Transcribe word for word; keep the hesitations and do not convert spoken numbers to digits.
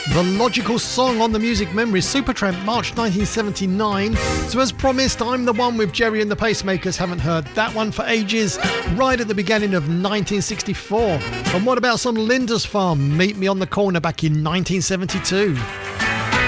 The logical song on the Music Memories, Supertramp, March nineteen seventy-nine. So as promised, I'm the One with Jerry and the Pacemakers. Haven't heard that one for ages. Right at the beginning of nineteen sixty-four. And what about some Linda's Farm, Meet Me on the Corner back in nineteen seventy-two?